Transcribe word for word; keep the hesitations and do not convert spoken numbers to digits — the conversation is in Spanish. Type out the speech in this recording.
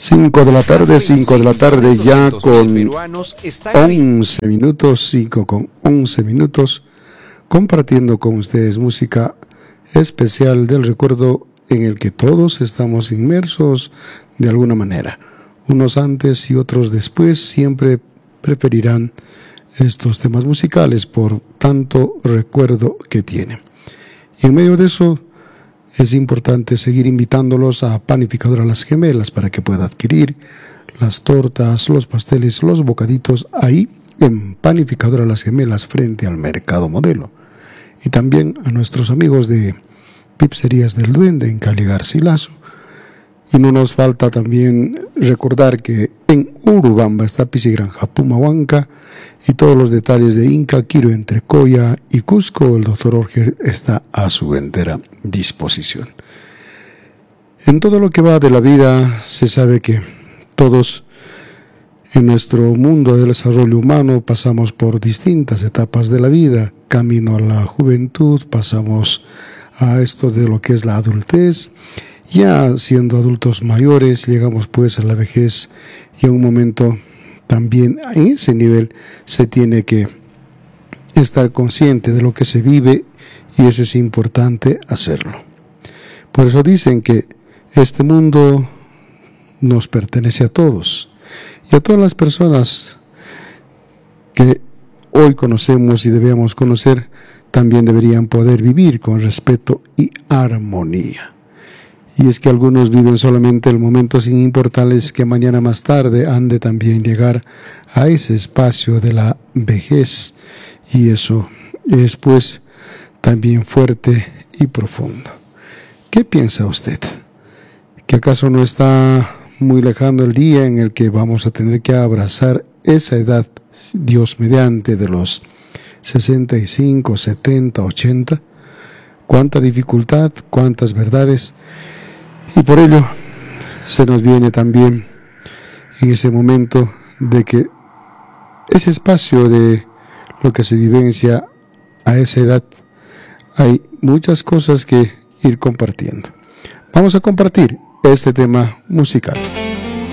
cinco de la tarde, cinco de la tarde ya con once minutos, cinco con once minutos, compartiendo con ustedes música especial del recuerdo en el que todos estamos inmersos de alguna manera. Unos antes y otros después siempre preferirán estos temas musicales por tanto recuerdo que tienen. Y en medio de eso es importante seguir invitándolos a Panificadora Las Gemelas para que pueda adquirir las tortas, los pasteles, los bocaditos ahí en Panificadora Las Gemelas frente al Mercado Modelo. Y también a nuestros amigos de Pizzerías del Duende en Cali Garcilaso. Y no nos falta también recordar que en Urubamba está Piscigranja Pumahuanca y todos los detalles de Inca, Quiro, entre Coya y Cusco, el doctor Orger está a su entera disposición. En todo lo que va de la vida se sabe que todos en nuestro mundo del desarrollo humano pasamos por distintas etapas de la vida, camino a la juventud, pasamos a esto de lo que es la adultez. Ya siendo adultos mayores, llegamos pues a la vejez y en un momento también en ese nivel se tiene que estar consciente de lo que se vive y eso es importante hacerlo. Por eso dicen que este mundo nos pertenece a todos y a todas las personas que hoy conocemos y debemos conocer también deberían poder vivir con respeto y armonía. Y es que algunos viven solamente el momento sin importarles que mañana más tarde han de también llegar a ese espacio de la vejez. Y eso es pues también fuerte y profundo. ¿Qué piensa usted? ¿Que acaso no está muy lejano el día en el que vamos a tener que abrazar esa edad, Dios mediante, de los sesenta y cinco, setenta, ochenta? ¿Cuánta dificultad, cuántas verdades? Y por ello se nos viene también en ese momento de que ese espacio de lo que se vivencia a esa edad, hay muchas cosas que ir compartiendo. Vamos a compartir este tema musical.